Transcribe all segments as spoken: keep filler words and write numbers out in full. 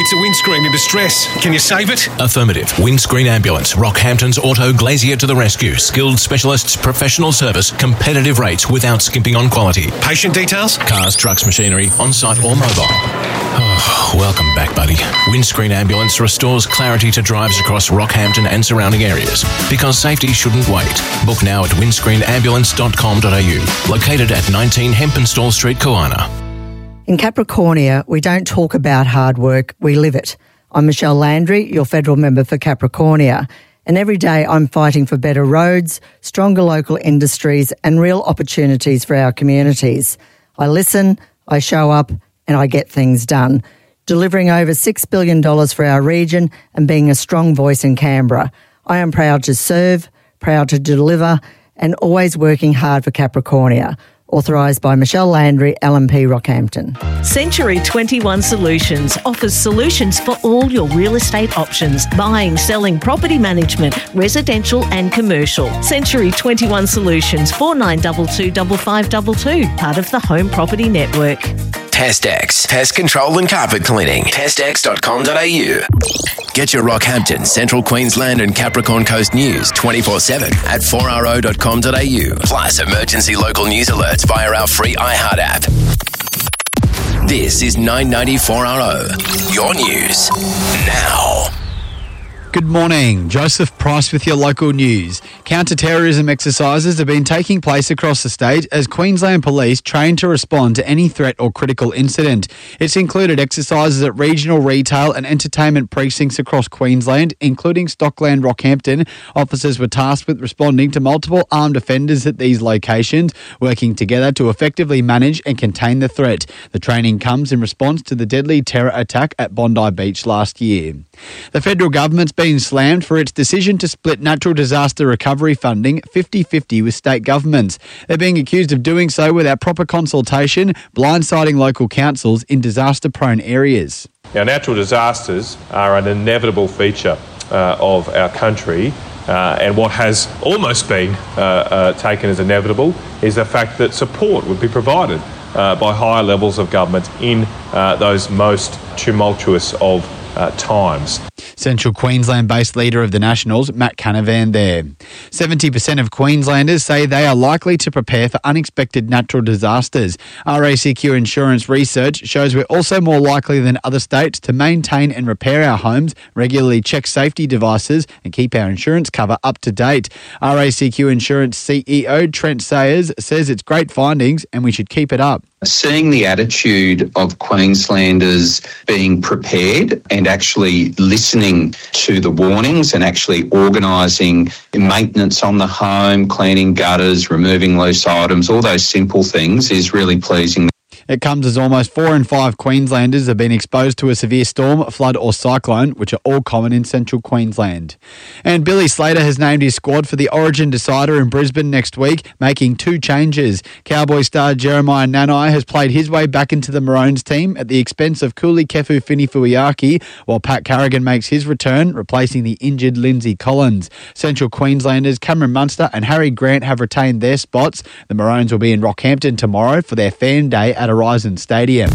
It's a windscreen in distress. Can you save it? Affirmative. Windscreen Ambulance. Rockhampton's Auto Glazier to the rescue. Skilled specialists, professional service, competitive rates without skimping on quality. Patient details? Cars, trucks, machinery, on-site or mobile. Oh, welcome back, buddy. Windscreen Ambulance restores clarity to drives across Rockhampton and surrounding areas. Because safety shouldn't wait. Book now at windscreen ambulance dot com dot a u. Located at nineteen Hempenstall Street, Koana. In Capricornia, we don't talk about hard work, we live it. I'm Michelle Landry, your federal member for Capricornia, and every day I'm fighting for better roads, stronger local industries and real opportunities for our communities. I listen, I show up and I get things done, delivering over six billion dollars for our region and being a strong voice in Canberra. I am proud to serve, proud to deliver and always working hard for Capricornia. Authorised by Michelle Landry, L M P Rockhampton. Century twenty-one Solutions offers solutions for all your real estate options. Buying, selling, property management, residential and commercial. Century twenty-one Solutions, four nine two two five five two two, part of the Home Property Network. TestX, Pest Control and Carpet Cleaning. test x dot com dot a u. Get your Rockhampton, Central Queensland and Capricorn Coast news twenty-four seven at four r o dot com dot a u. Plus emergency local news alerts via our free iHeart app. This is nine ninety four R O. Your news now. Good morning. Joseph Price with your local news. Counter-terrorism exercises have been taking place across the state as Queensland Police train to respond to any threat or critical incident. It's included exercises at regional retail and entertainment precincts across Queensland, including Stockland, Rockhampton. Officers were tasked with responding to multiple armed offenders at these locations, working together to effectively manage and contain the threat. The training comes in response to the deadly terror attack at Bondi Beach last year. The federal government's been slammed for its decision to split natural disaster recovery funding fifty-fifty with state governments. They're being accused of doing so without proper consultation, blindsiding local councils in disaster-prone areas. Now, natural disasters are an inevitable feature uh, of our country, uh, and what has almost been uh, uh, taken as inevitable is the fact that support would be provided uh, by higher levels of government in uh, those most tumultuous of uh, times. Central Queensland-based leader of the Nationals, Matt Canavan there. seventy percent of Queenslanders say they are likely to prepare for unexpected natural disasters. R A C Q Insurance research shows we're also more likely than other states to maintain and repair our homes, regularly check safety devices and keep our insurance cover up to date. R A C Q Insurance C E O Trent Sayers says it's great findings and we should keep it up. Seeing the attitude of Queenslanders being prepared and actually listening to the warnings and actually organising maintenance on the home, cleaning gutters, removing loose items, all those simple things is really pleasing. It comes as almost four in five Queenslanders have been exposed to a severe storm, flood or cyclone, which are all common in central Queensland. And Billy Slater has named his squad for the Origin Decider in Brisbane next week, making two changes. Cowboy star Jeremiah Nanai has played his way back into the Maroons team at the expense of Kuli Kefu Finifuiaki, while Pat Carrigan makes his return, replacing the injured Lindsay Collins. Central Queenslanders Cameron Munster and Harry Grant have retained their spots. The Maroons will be in Rockhampton tomorrow for their fan day at Horizon Stadium.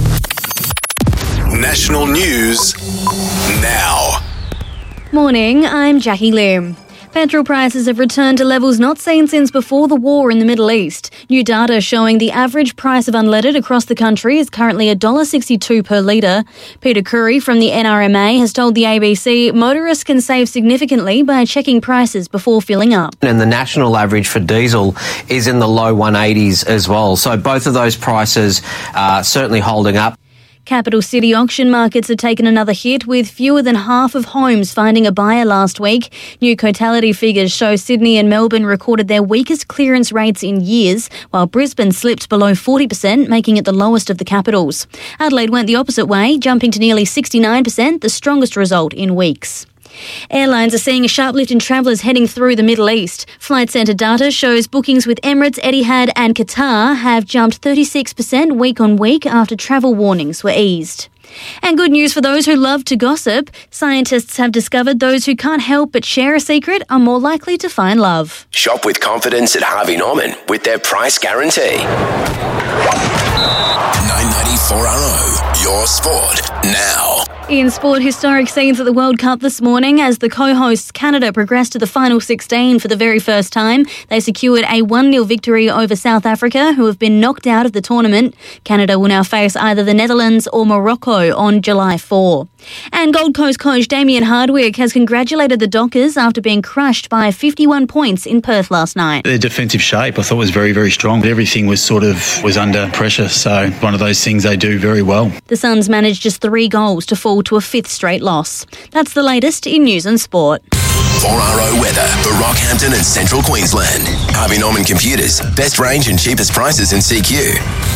National news now. Morning, I'm Jackie Lim. Petrol prices have returned to levels not seen since before the war in the Middle East. New data showing the average price of unleaded across the country is currently one dollar sixty-two per litre. Peter Curry from the N R M A has told the A B C motorists can save significantly by checking prices before filling up. And the national average for diesel is in the low one eighties as well. So both of those prices are certainly holding up. Capital city auction markets have taken another hit, with fewer than half of homes finding a buyer last week. New Cotality figures show Sydney and Melbourne recorded their weakest clearance rates in years, while Brisbane slipped below forty percent, making it the lowest of the capitals. Adelaide went the opposite way, jumping to nearly sixty-nine percent, the strongest result in weeks. Airlines are seeing a sharp lift in travellers heading through the Middle East. Flight Centre data shows bookings with Emirates, Etihad and Qatar have jumped thirty-six percent week on week after travel warnings were eased. And good news for those who love to gossip. Scientists have discovered those who can't help but share a secret are more likely to find love. Shop with confidence at Harvey Norman with their price guarantee. nine ninety-four R O, your sport now. In sport, historic scenes at the World Cup this morning as the co-hosts Canada progressed to the final sixteen for the very first time. They secured a one nil victory over South Africa, who have been knocked out of the tournament. Canada will now face either the Netherlands or Morocco on July fourth. And Gold Coast coach Damien Hardwick has congratulated the Dockers after being crushed by fifty-one points in Perth last night. Their defensive shape I thought was very, very strong. Everything was sort of was under pressure, so one of those things they do very well. The Suns managed just three goals to fall to a fifth straight loss. That's the latest in news and sport. four R O weather for Rockhampton and Central Queensland. Harvey Norman Computers. Best range and cheapest prices in C Q.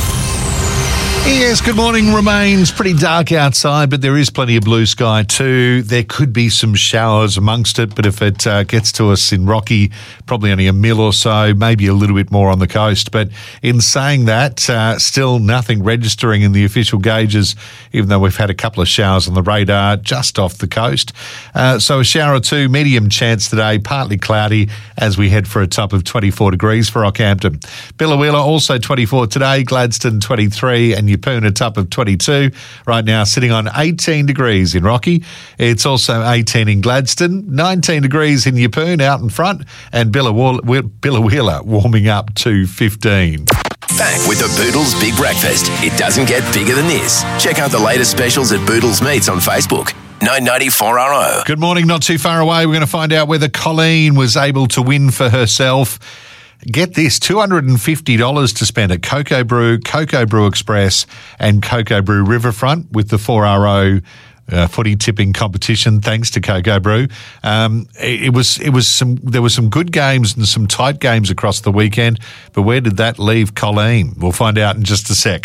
Yes, good morning. Remains pretty dark outside, but there is plenty of blue sky too. There could be some showers amongst it, but if it uh, gets to us in Rocky, probably only a mil or so, maybe a little bit more on the coast. But in saying that, uh, still nothing registering in the official gauges, even though we've had a couple of showers on the radar just off the coast. Uh, so a shower or two, medium chance today, partly cloudy as we head for a top of twenty-four degrees for Rockhampton. Billawheeler also twenty-four today, Gladstone twenty-three, and Yeppoon a top of twenty-two. Right now sitting on eighteen degrees in Rocky. It's also eighteen in Gladstone, nineteen degrees in Yeppoon out in front, and Billawheeler warming up to fifteen. Back with the Boodles Big Breakfast. It doesn't get bigger than this. Check out the latest specials at Boodles Meats on Facebook. nine ninety-four R O. Good morning, not too far away. We're going to find out whether Colleen was able to win for herself. Get this, two hundred fifty dollars to spend at Cocoa Brew, Cocoa Brew Express and Cocoa Brew Riverfront with the four R O uh, footy tipping competition, thanks to Cocoa Brew. Um, it, it was, it was some, there were some good games and some tight games across the weekend, but where did that leave Colleen? We'll find out in just a sec.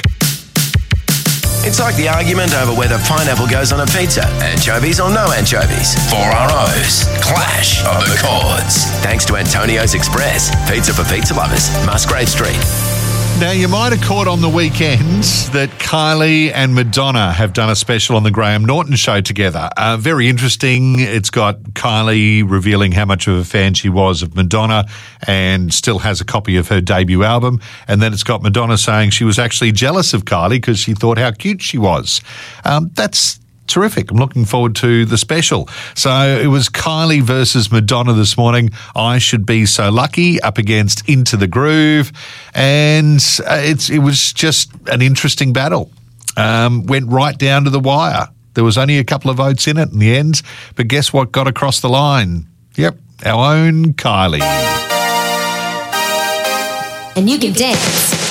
It's like the argument over whether pineapple goes on a pizza. Anchovies or no anchovies. four R O's. Clash of the Chords. Thanks to Antonio's Express. Pizza for pizza lovers. Musgrave Street. Now, you might have caught on the weekend that Kylie and Madonna have done a special on the Graham Norton show together. Uh, very interesting. It's got Kylie revealing how much of a fan she was of Madonna and still has a copy of her debut album. And then it's got Madonna saying she was actually jealous of Kylie because she thought how cute she was. Um, that's terrific. I'm looking forward to the special. So it was Kylie versus Madonna this morning. I Should Be So Lucky up against Into the Groove. And uh, it's it was just an interesting battle. Um, went right down to the wire. There was only a couple of votes in it in the end. But guess what got across the line? Yep, our own Kylie. And you can dance.